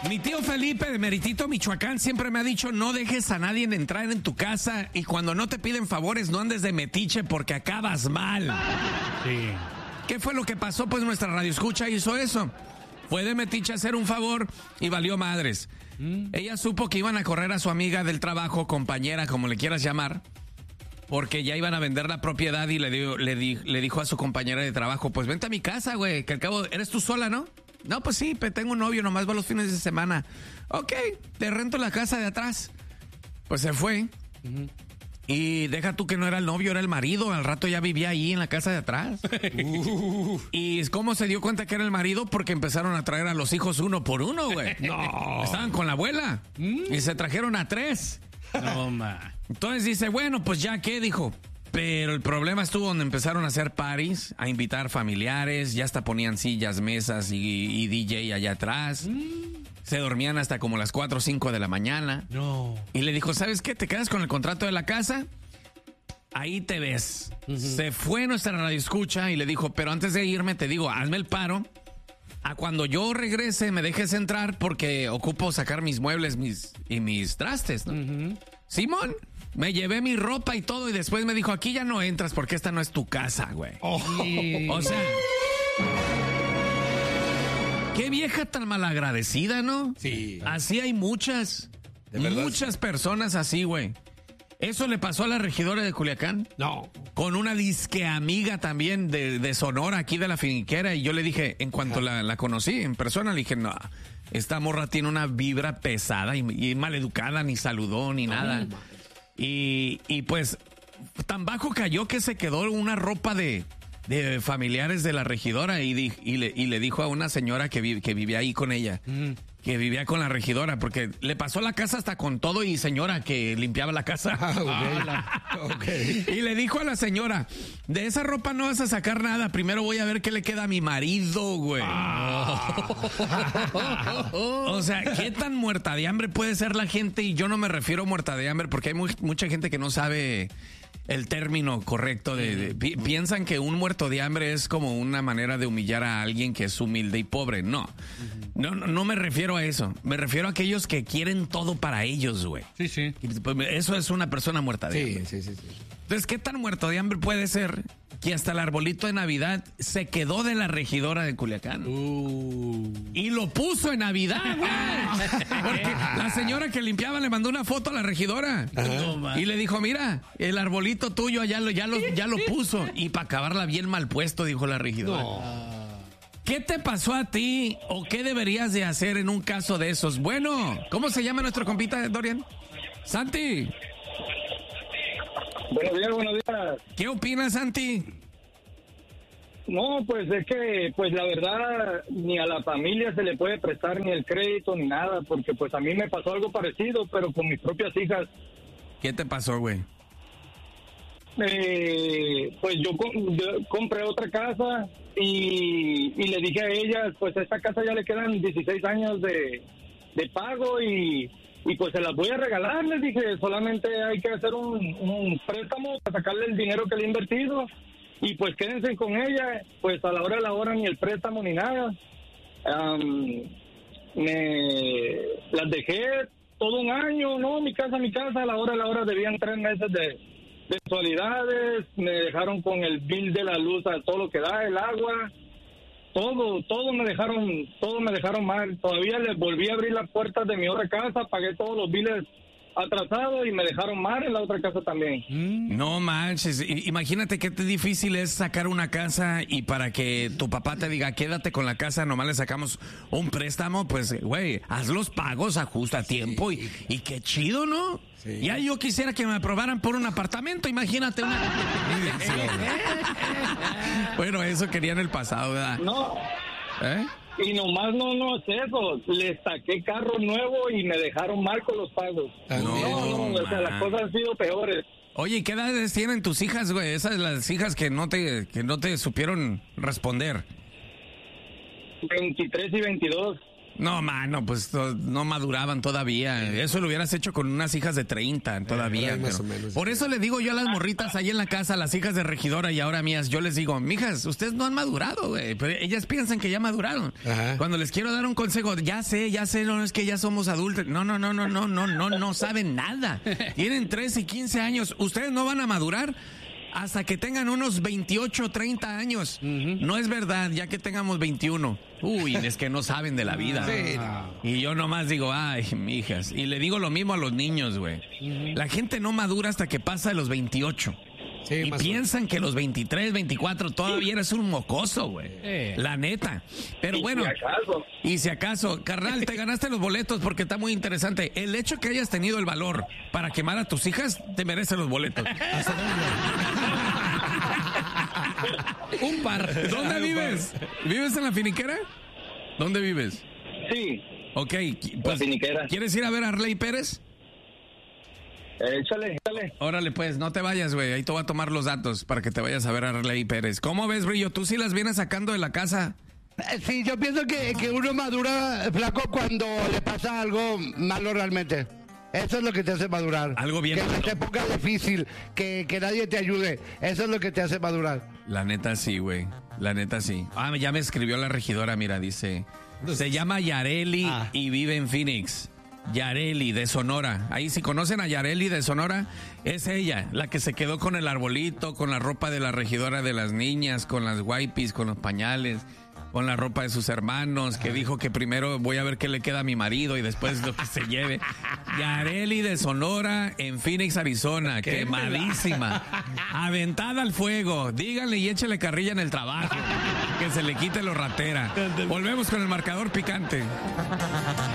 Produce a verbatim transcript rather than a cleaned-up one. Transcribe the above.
Mi tío Felipe de Meritito, Michoacán, siempre me ha dicho: no dejes a nadie entrar en tu casa y cuando no te piden favores no andes de metiche porque acabas mal. Sí. ¿Qué fue lo que pasó? Pues nuestra radioescucha hizo eso. Fue de metiche a hacer un favor y valió madres. ¿Mm? Ella supo que iban a correr a su amiga del trabajo, compañera, como le quieras llamar, porque ya iban a vender la propiedad y le, dio, le, di, le dijo a su compañera de trabajo: pues vente a mi casa, güey, que al cabo eres tú sola, ¿no? No, pues sí, pero tengo un novio, nomás va los fines de semana. Ok, te rento la casa de atrás. Pues se fue. Uh-huh. Y deja tú que no era el novio, era el marido. Al rato ya vivía ahí en la casa de atrás. uh. ¿Y cómo se dio cuenta que era el marido? Porque empezaron a traer a los hijos uno por uno, güey. No. Estaban con la abuela. Mm. Y se trajeron a tres. No, ma. Entonces dice, bueno, pues ya qué, dijo. Pero el problema estuvo donde empezaron a hacer parties, a invitar familiares, ya hasta ponían sillas, mesas y, y D J allá atrás. Mm. Se dormían hasta como las cuatro o cinco de la mañana. No. Y le dijo, ¿sabes qué? ¿Te quedas con el contrato de la casa? Ahí te ves. Uh-huh. Se fue nuestra radioescucha y le dijo, pero antes de irme te digo, hazme el paro. A cuando yo regrese me dejes entrar porque ocupo sacar mis muebles mis, y mis trastes, ¿no? Uh-huh. Simón. Me llevé mi ropa y todo y después me dijo, aquí ya no entras porque esta no es tu casa, güey. Oh. O sea, qué vieja tan malagradecida, ¿no? Sí. Así hay muchas, muchas personas así, güey. ¿Eso le pasó a la regidora de Culiacán? No. Con una disque amiga también de, de Sonora, aquí de la finiquera, y yo le dije, en cuanto la, la conocí en persona, le dije, no, esta morra tiene una vibra pesada y, y maleducada, ni saludó, ni nada. Oh, Y, y pues tan bajo cayó que se quedó una ropa de, de familiares de la regidora y, di, y, le, y le dijo a una señora que, vi, que vivía ahí con ella, mm. que vivía con la regidora, porque le pasó la casa hasta con todo y señora que limpiaba la casa. Ah, okay. Ah, okay. Y le dijo a la señora, de esa ropa no vas a sacar nada, primero voy a ver qué le queda a mi marido, güey. Ah. O sea, ¿qué tan muerta de hambre puede ser la gente? Y yo no me refiero a muerta de hambre porque hay muy, mucha gente que no sabe el término correcto de, de pi, piensan que un muerto de hambre es como una manera de humillar a alguien que es humilde y pobre. No, no, no me refiero a eso. Me refiero a aquellos que quieren todo para ellos, güey. Sí, sí. Eso es una persona muerta de sí, hambre. Sí, sí, sí. Entonces, ¿qué tan muerto de hambre puede ser que hasta el arbolito de Navidad se quedó de la regidora de Culiacán? Uh. Y lo puso en Navidad, güey. Porque la señora que limpiaba le mandó una foto a la regidora. Uh-huh. Y le dijo, mira, el arbolito tuyo ya lo, ya lo, ya lo puso. Y para acabarla bien mal puesto, dijo la regidora. No. ¿Qué te pasó a ti o qué deberías de hacer en un caso de esos? Bueno, ¿cómo se llama nuestro compita, Dorian? Santi. Buenos días, buenos días. ¿Qué opinas, Santi? No, pues es que, pues la verdad, ni a la familia se le puede prestar ni el crédito ni nada, porque pues a mí me pasó algo parecido, pero con mis propias hijas. ¿Qué te pasó, güey? Eh, pues yo, yo compré otra casa y, y le dije a ellas, pues a esta casa ya le quedan dieciséis años de, de pago y... Y pues se las voy a regalar, les dije, solamente hay que hacer un, un préstamo para sacarle el dinero que le he invertido y pues quédense con ella, pues a la hora de la hora ni el préstamo ni nada. Um, me las dejé todo un año, no, mi casa, mi casa, a la hora de la hora debían tres meses de mensualidades, me dejaron con el bill de la luz a todo lo que da, el agua. Todo, todo me dejaron, todo me dejaron mal. Todavía les volví a abrir las puertas de mi otra casa, pagué todos los biles atrasados y me dejaron mal en la otra casa también. No manches, imagínate qué difícil es sacar una casa y para que tu papá te diga, quédate con la casa, nomás le sacamos un préstamo, pues, güey, haz los pagos, ajusta a tiempo y, y qué chido, ¿no? Sí. Ya yo quisiera que me aprobaran por un apartamento, imagínate una... Bueno, eso quería en el pasado, ¿verdad? No. ¿Eh? Y nomás no, no es eso. Les saqué carro nuevo y me dejaron mal con los pagos. No, no, no, o sea, las cosas han sido peores. Oye, ¿qué edades tienen tus hijas, güey? Esas las hijas que no te, que no te supieron responder. veintitrés y veintidós. No, mano, pues to- no maduraban todavía. Eso lo hubieras hecho con unas hijas de treinta todavía. Eh, más pero- o menos. Por eso le digo yo a las morritas ahí en la casa, las hijas de regidora y ahora mías, yo les digo, mijas, ustedes no han madurado, güey. Pero ellas piensan que ya maduraron. Ajá. Cuando les quiero dar un consejo, ya sé, ya sé, no es que ya somos adultos. No, no, no, no, no, no, no, no saben nada. Tienen trece y quince años. Ustedes no van a madurar hasta que tengan unos veintiocho, treinta años. No es verdad, ya que tengamos veintiuno. Uy, es que no saben de la vida. Sí. Y yo nomás digo, ay, mijas. Y le digo lo mismo a los niños, güey. La gente no madura hasta que pasa de los veintiocho. Sí, y más o piensan que los veintitrés, veinticuatro todavía eres un mocoso, güey. Eh. La neta. Pero Y bueno, si acaso. y si acaso, carnal, te ganaste los boletos porque está muy interesante. El hecho que hayas tenido el valor para quemar a tus hijas, te merecen los boletos. Un par. ¿Dónde vives? ¿Vives en la finiquera? ¿Dónde vives? Sí, Ok, la pues, finiquera. ¿quieres ir a ver a Arley Pérez? Échale, échale. Órale, pues, no te vayas, güey. Ahí te voy a tomar los datos para que te vayas a ver a Arley Pérez. ¿Cómo ves, Brillo? ¿Tú sí las vienes sacando de la casa? Eh, Sí, yo pienso que, que uno madura, flaco, cuando le pasa algo malo realmente. Eso es lo que te hace madurar. Algo bien Que malo. te ponga difícil, que, que nadie te ayude. Eso es lo que te hace madurar. La neta sí, güey. La neta sí. Ah, ya me escribió la regidora, mira, dice. Se llama Yareli Ah. y vive en Phoenix. Yareli de Sonora. Ahí si conocen a Yareli de Sonora, es ella, la que se quedó con el arbolito, con la ropa de la regidora de las niñas, con las wipes, con los pañales, con la ropa de sus hermanos, que dijo que primero voy a ver qué le queda a mi marido y después lo que se lleve. Yareli de Sonora en Phoenix, Arizona, quemadísima, aventada al fuego. Díganle y échale carrilla en el trabajo, que se le quite lo ratera. Volvemos con el marcador picante.